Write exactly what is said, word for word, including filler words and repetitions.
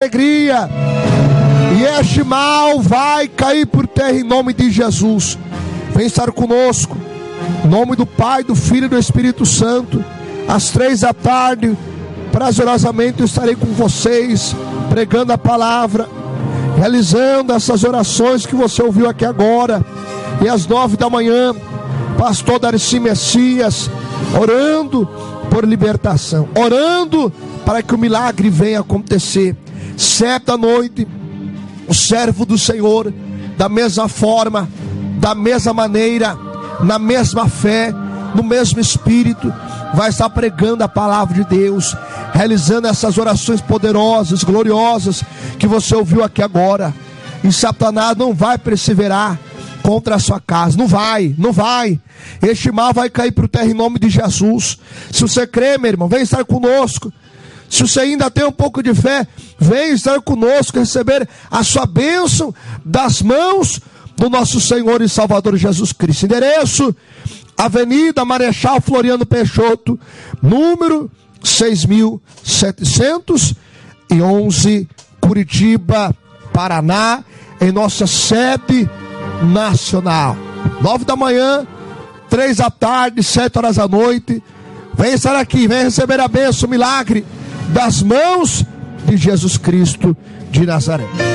alegria. E este mal vai cair por terra em nome de Jesus. Vem estar conosco. Em nome do Pai, do Filho e do Espírito Santo. Às três da tarde, prazerosamente eu estarei com vocês, pregando a palavra, realizando essas orações que você ouviu aqui agora. E às nove da manhã, pastor Darcy Messias, orando por libertação, orando para que o milagre venha acontecer. Sete da noite, o servo do Senhor, da mesma forma, da mesma maneira, na mesma fé, no mesmo espírito, vai estar pregando a palavra de Deus, realizando essas orações poderosas, gloriosas, que você ouviu aqui agora. E Satanás não vai perseverar contra a sua casa, não vai, não vai. Este mal vai cair por terra em nome de Jesus. Se você crê, meu irmão, vem estar conosco. Se você ainda tem um pouco de fé, vem estar conosco, receber a sua bênção das mãos do nosso Senhor e Salvador Jesus Cristo. Endereço: Avenida Marechal Floriano Peixoto, número seis mil setecentos e onze, Curitiba, Paraná, em nossa sede nacional. Nove da manhã, três da tarde, sete horas da noite. Vem estar aqui, vem receber a bênção, o milagre das mãos de Jesus Cristo de Nazaré.